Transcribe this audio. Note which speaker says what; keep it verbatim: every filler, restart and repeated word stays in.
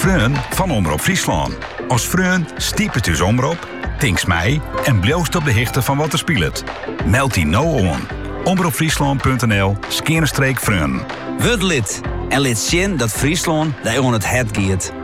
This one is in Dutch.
Speaker 1: Freun van Omroep Friesland. Als Freun stiep het dus omroep, tinks mij en bloost op de hichte van wat er speelt. Meld die nou aan. omroepfriesland.nl skerenstreek Freun.
Speaker 2: Word lid en lid zien dat Friesland daar on het het giet.